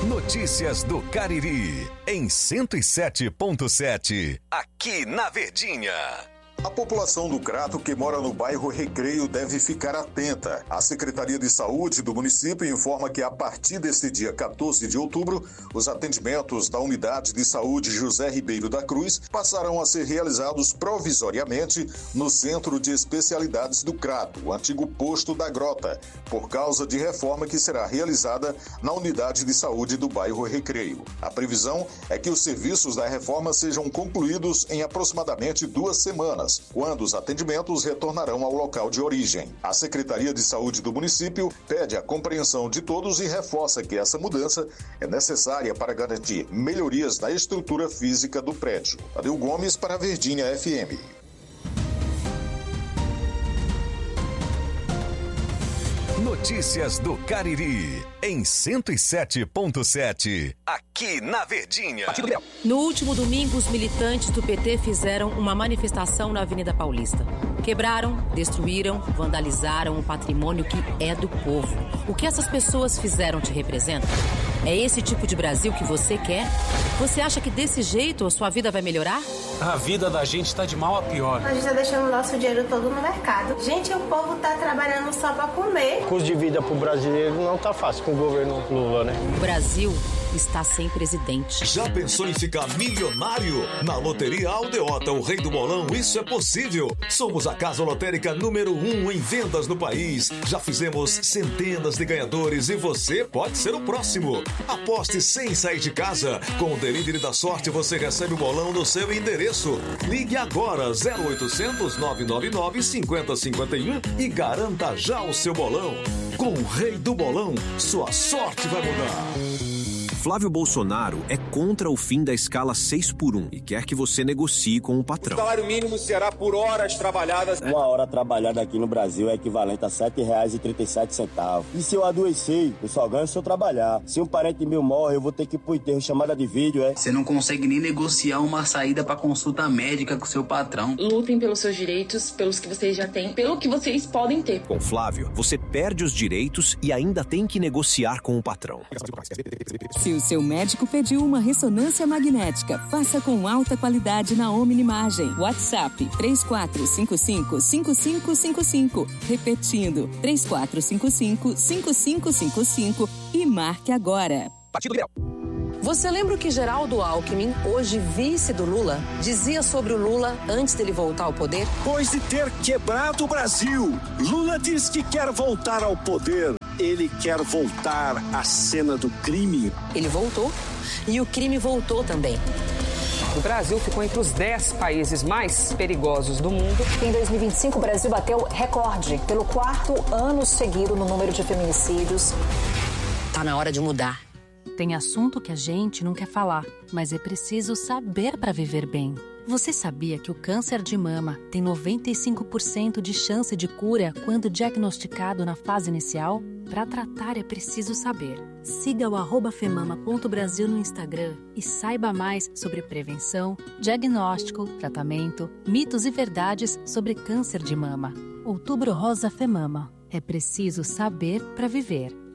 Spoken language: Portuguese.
Notícias do Cariri, em 107.7, aqui na Verdinha. A população do Crato que mora no bairro Recreio deve ficar atenta. A Secretaria de Saúde do município informa que a partir deste dia 14 de outubro, os atendimentos da Unidade de Saúde José Ribeiro da Cruz passarão a ser realizados provisoriamente no Centro de Especialidades do Crato, o antigo posto da Grota, por causa de reforma que será realizada na Unidade de Saúde do bairro Recreio. A previsão é que os serviços da reforma sejam concluídos em aproximadamente 2 semanas, quando os atendimentos retornarão ao local de origem. A Secretaria de Saúde do município pede a compreensão de todos e reforça que essa mudança é necessária para garantir melhorias na estrutura física do prédio. Tadeu Gomes para a Verdinha FM. Notícias do Cariri, em 107.7, aqui na Verdinha. No último domingo, os militantes do PT fizeram uma manifestação na Avenida Paulista. Quebraram, destruíram, vandalizaram o patrimônio que é do povo. O que essas pessoas fizeram te representa? É esse tipo de Brasil que você quer? Você acha que desse jeito a sua vida vai melhorar? A vida da gente tá de mal a pior. A gente tá deixando o nosso dinheiro todo no mercado. Gente, o povo tá trabalhando só pra comer. O custo de vida pro brasileiro não tá fácil com o governo Lula, né? O Brasil está sem presidente. Já pensou em ficar milionário? Na Loteria Aldeota, o rei do bolão, isso é possível. Somos a casa lotérica número 1 em vendas no país. Já fizemos centenas de ganhadores e você pode ser o próximo. Aposte sem sair de casa. Com o Delivery da Sorte, você recebe o bolão no seu endereço. Ligue agora 0800 999 5051 e garanta já o seu bolão. Com o rei do bolão, sua sorte vai mudar. Flávio Bolsonaro é contra o fim da escala 6x1 e quer que você negocie com o patrão. O salário mínimo será por horas trabalhadas. 1 hora trabalhada aqui no Brasil é equivalente a R$ 7,37. E se eu adoecer, eu só ganho se eu trabalhar. Se um parente meu morre, eu vou ter que ir pro enterro, chamada de vídeo, é? Você não consegue nem negociar uma saída pra consulta médica com seu patrão. Lutem pelos seus direitos, pelos que vocês já têm, pelo que vocês podem ter. Com Flávio, você perde os direitos e ainda tem que negociar com o patrão. Se o seu médico pediu uma ressonância magnética, faça com alta qualidade na Omni-Imagem. WhatsApp 3455-5555. Repetindo, 3455-5555 e marque agora. Você lembra o que Geraldo Alckmin, hoje vice do Lula, dizia sobre o Lula antes dele voltar ao poder? Depois de ter quebrado o Brasil, Lula diz que quer voltar ao poder. Ele quer voltar à cena do crime. Ele voltou e o crime voltou também. O Brasil ficou entre os 10 países mais perigosos do mundo. Em 2025, o Brasil bateu recorde pelo 4º ano seguido no número de feminicídios. Tá na hora de mudar. Tem assunto que a gente não quer falar, mas é preciso saber para viver bem. Você sabia que o câncer de mama tem 95% de chance de cura quando diagnosticado na fase inicial? Para tratar é preciso saber. Siga o @femama.brasil no Instagram e saiba mais sobre prevenção, diagnóstico, tratamento, mitos e verdades sobre câncer de mama. Outubro Rosa Femama. É preciso saber para viver.